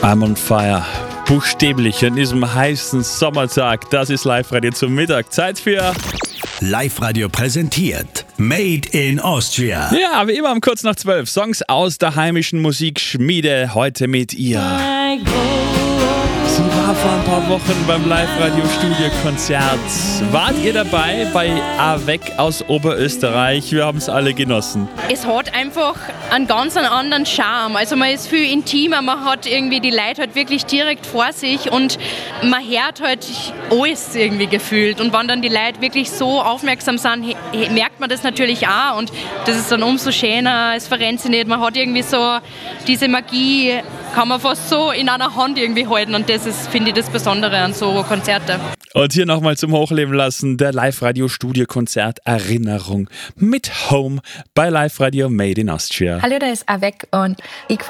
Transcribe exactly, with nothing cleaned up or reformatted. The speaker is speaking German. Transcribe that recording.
I'm on fire. Buchstäblich an diesem heißen Sommertag. Das ist Live-Radio zum Mittag. Zeit für Live-Radio präsentiert Made in Austria. Ja, wie immer um kurz nach zwölf. Songs aus der heimischen Musikschmiede. Heute mit ihr. Sie war vor ein paar Wochen beim Live-Radio-Studio-Konzert. Wart ihr dabei bei Avec aus Oberösterreich? Wir haben es alle genossen. Es hat einfach einen ganz anderen Charme. Also man ist viel intimer, man hat irgendwie die Leute halt wirklich direkt vor sich und man hört halt alles irgendwie gefühlt. Und wenn dann die Leute wirklich so aufmerksam sind, merkt man das natürlich auch. Und das ist dann umso schöner, es verrennt sich nicht. Man hat irgendwie so diese Magie, kann man fast so in einer Hand irgendwie halten. Und das ist, finde ich, das Besondere an so Konzerten. Und hier nochmal zum Hochleben lassen der Live-Radio-Studio-Konzert Erinnerung mit Home bei Live-Radio Made in Austria. Hallo, da ist Avec und ich